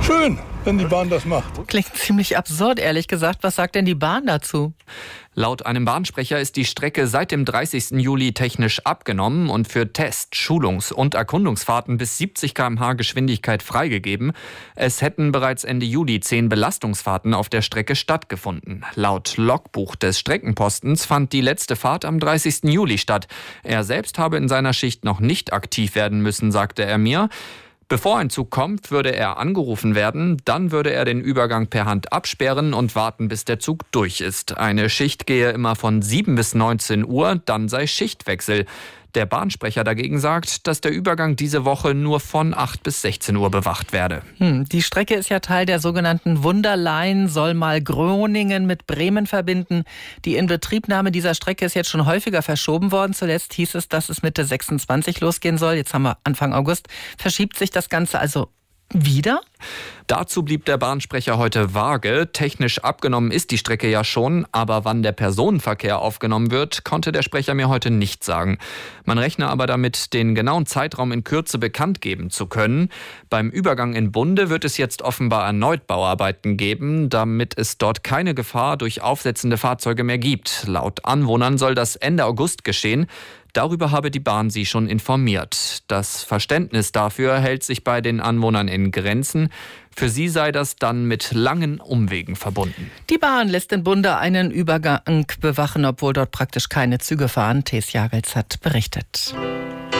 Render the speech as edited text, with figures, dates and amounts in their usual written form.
Schön, wenn die Bahn das macht. Klingt ziemlich absurd, ehrlich gesagt. Was sagt denn die Bahn dazu? Laut einem Bahnsprecher ist die Strecke seit dem 30. Juli technisch abgenommen und für Test-, Schulungs- und Erkundungsfahrten bis 70 km/h Geschwindigkeit freigegeben. Es hätten bereits Ende Juli 10 Belastungsfahrten auf der Strecke stattgefunden. Laut Logbuch des Streckenpostens fand die letzte Fahrt am 30. Juli statt. Er selbst habe in seiner Schicht noch nicht aktiv werden müssen, sagte er mir. Bevor ein Zug kommt, würde er angerufen werden, dann würde er den Übergang per Hand absperren und warten, bis der Zug durch ist. Eine Schicht gehe immer von 7 bis 19 Uhr, dann sei Schichtwechsel. Der Bahnsprecher dagegen sagt, dass der Übergang diese Woche nur von 8 bis 16 Uhr bewacht werde. Die Strecke ist ja Teil der sogenannten Wunderline, soll mal Groningen mit Bremen verbinden. Die Inbetriebnahme dieser Strecke ist jetzt schon häufiger verschoben worden. Zuletzt hieß es, dass es Mitte 26 losgehen soll. Jetzt haben wir Anfang August. Verschiebt sich das Ganze also wieder? Dazu blieb der Bahnsprecher heute vage. Technisch abgenommen ist die Strecke ja schon, aber wann der Personenverkehr aufgenommen wird, konnte der Sprecher mir heute nicht sagen. Man rechne aber damit, den genauen Zeitraum in Kürze bekannt geben zu können. Beim Übergang in Bunde wird es jetzt offenbar erneut Bauarbeiten geben, damit es dort keine Gefahr durch aufsetzende Fahrzeuge mehr gibt. Laut Anwohnern soll das Ende August geschehen. Darüber habe die Bahn sie schon informiert. Das Verständnis dafür hält sich bei den Anwohnern in Grenzen. Für sie sei das dann mit langen Umwegen verbunden. Die Bahn lässt in Bunde einen Übergang bewachen, obwohl dort praktisch keine Züge fahren. Thes Jagels hat berichtet.